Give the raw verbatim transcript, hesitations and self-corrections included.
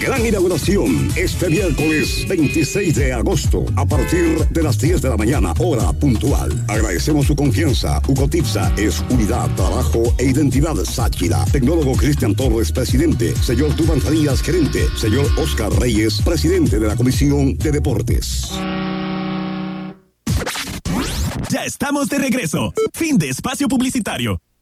Gran inauguración este miércoles veintiséis de agosto a partir de las diez de la mañana, hora puntual. Agradecemos su confianza. Ucotipsa es unidad, trabajo e identidad Sáchila. Tecnólogo Cristian Torres, presidente. Señor Duban Farías, gerente. Señor Oscar Reyes, presidente de la Comisión de Deportes. Ya estamos de regreso. Fin de espacio publicitario.